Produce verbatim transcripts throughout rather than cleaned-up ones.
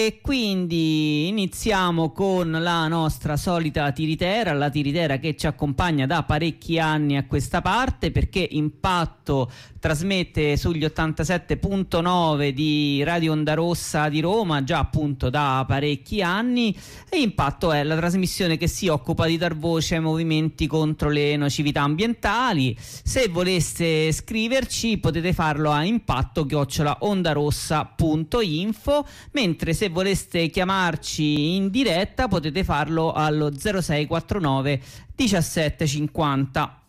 E quindi iniziamo con la nostra solita tiritera, la tiritera che ci accompagna da parecchi anni a questa parte, perché Impatto trasmette sugli ottantasette punto nove di Radio Onda Rossa di Roma già appunto da parecchi anni, e Impatto è la trasmissione che si occupa di dar voce ai movimenti contro le nocività ambientali. Se voleste scriverci potete farlo a impatto chiocciola ondarossa punto info, mentre se voleste chiamarci in diretta potete farlo allo zero sei quarantanove diciassette cinquanta.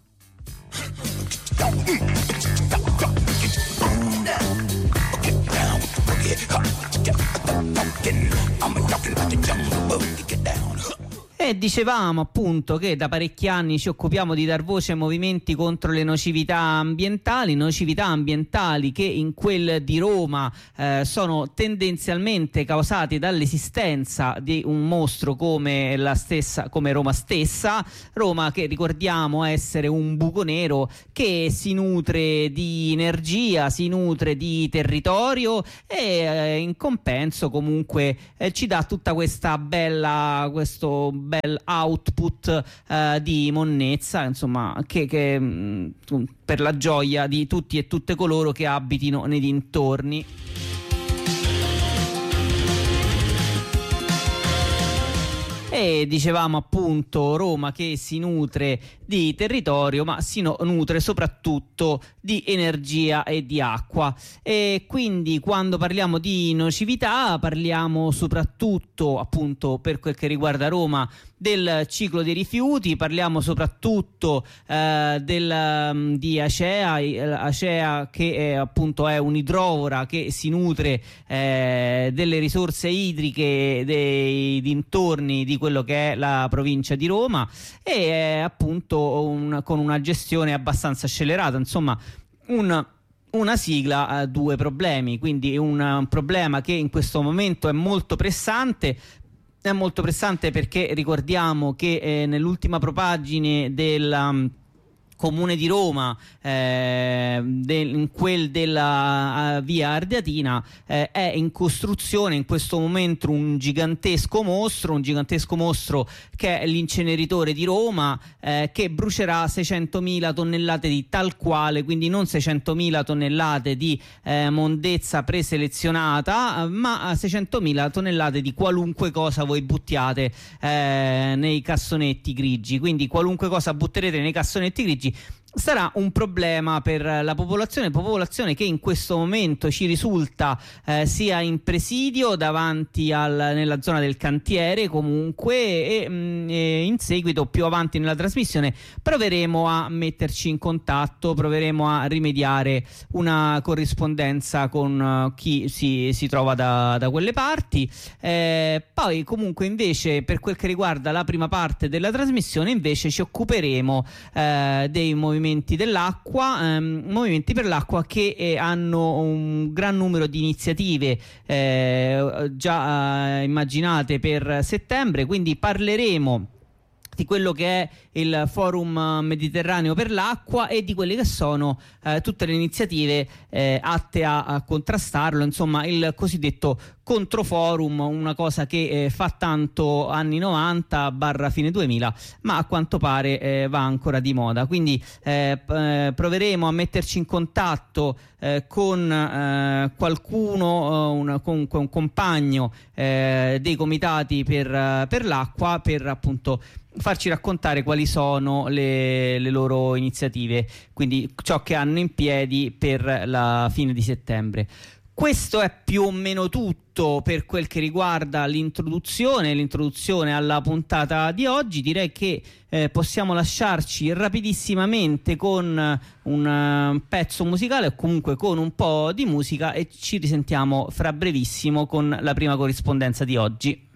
E dicevamo appunto che da parecchi anni ci occupiamo di dar voce ai movimenti contro le nocività ambientali, nocività ambientali che in quel di Roma eh, sono tendenzialmente causate dall'esistenza di un mostro come la stessa, come Roma stessa, Roma che ricordiamo essere un buco nero che si nutre di energia, si nutre di territorio e eh, in compenso comunque eh, ci dà tutta questa bella, questo bel output uh, di monnezza, insomma, che, che mh, per la gioia di tutti e tutte coloro che abitino nei dintorni. E dicevamo appunto Roma che si nutre di territorio, ma si no- nutre soprattutto di energia e di acqua, e quindi quando parliamo di nocività parliamo soprattutto appunto per quel che riguarda Roma del ciclo dei rifiuti, parliamo soprattutto eh, del, um, di Acea, Acea che è, appunto è un'idrovora che si nutre eh, delle risorse idriche dei dintorni di quello che è la provincia di Roma, e è appunto un, con una gestione abbastanza scellerata, insomma un una sigla ha due problemi, quindi un, un problema che in questo momento è molto pressante. È molto pressante perché ricordiamo che eh, nell'ultima propaggine del um, Comune di Roma, eh, del, in quel della uh, via Ardeatina, eh, è in costruzione in questo momento un gigantesco mostro, un gigantesco mostro che è l'inceneritore di Roma, eh, che brucerà seicentomila tonnellate di tal quale, quindi non seicentomila tonnellate di eh, mondezza preselezionata, ma seicentomila tonnellate di qualunque cosa voi buttiate eh, nei cassonetti grigi. Quindi qualunque cosa butterete nei cassonetti grigi sarà un problema per la popolazione, popolazione che in questo momento ci risulta eh, sia in presidio davanti al, nella zona del cantiere comunque, e, mh, e in seguito più avanti nella trasmissione proveremo a metterci in contatto, proveremo a rimediare una corrispondenza con uh, chi si, si trova da, da quelle parti. Eh, poi comunque invece per quel che riguarda la prima parte della trasmissione invece ci occuperemo eh, dei movimenti dell'acqua, ehm, movimenti per l'acqua che eh, hanno un gran numero di iniziative eh, già eh, immaginate per settembre, quindi parleremo di quello che è il Forum Mediterraneo per l'acqua e di quelle che sono eh, tutte le iniziative eh, atte a, a contrastarlo, insomma il cosiddetto controforum, una cosa che eh, fa tanto anni novanta barra fine duemila, ma a quanto pare eh, va ancora di moda. Quindi eh, eh, proveremo a metterci in contatto eh, con eh, qualcuno, eh, un, con, con un compagno eh, dei comitati per, uh, per l'acqua, per appunto farci raccontare quali sono le, le loro iniziative, quindi ciò che hanno in piedi per la fine di settembre. Questo è più o meno tutto per quel che riguarda l'introduzione, l'introduzione alla puntata di oggi. Direi che eh, possiamo lasciarci rapidissimamente con un uh, pezzo musicale o comunque con un po' di musica, e ci risentiamo fra brevissimo con la prima corrispondenza di oggi.